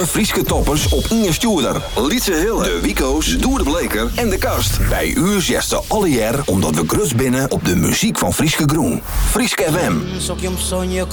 alle Frieske toppers op Inge Stuurder. Lietse Hille, de Wico's, Doer de Bleker en de Kast. Bij u zesten alle jaar omdat we grus binnen op de muziek van Frieske Groen. Frieske FM. Pienso que un sueño